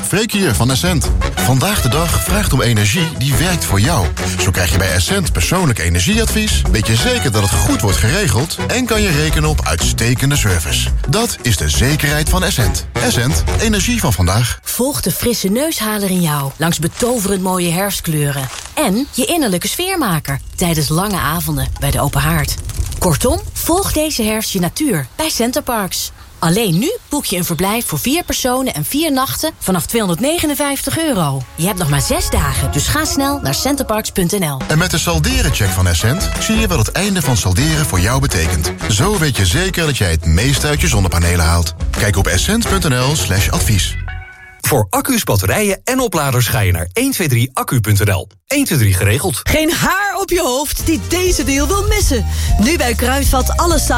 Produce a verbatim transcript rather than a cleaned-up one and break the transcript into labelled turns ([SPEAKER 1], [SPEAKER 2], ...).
[SPEAKER 1] Freek hier van Essent. Vandaag de dag vraagt om energie die werkt voor jou. Zo krijg je bij Essent persoonlijk energieadvies, weet je zeker dat het goed wordt geregeld en kan je rekenen op uitstekende service. Dat is de zekerheid van Essent. Essent, energie van vandaag.
[SPEAKER 2] Volg de frisse neushaler in jou langs betoverend mooie herfstkleuren. En je innerlijke sfeermaker tijdens lange avonden bij de open haard. Kortom, volg deze herfst je natuur bij Centerparks. Alleen nu boek je een verblijf voor vier personen en vier nachten vanaf tweehonderdnegenenvijftig euro. Je hebt nog maar zes dagen, dus ga snel naar centerparks punt n l.
[SPEAKER 1] En met de salderencheck van Essent zie je wat het einde van salderen voor jou betekent. Zo weet je zeker dat jij het meest uit je zonnepanelen haalt. Kijk op essent punt n l slash advies.
[SPEAKER 3] Voor accu's, batterijen en opladers ga je naar honderdtweeëntwintig accu punt n l. honderdtweeëntwintig geregeld.
[SPEAKER 4] Geen haar op je hoofd die deze deal wil missen. Nu bij Kruidvat alles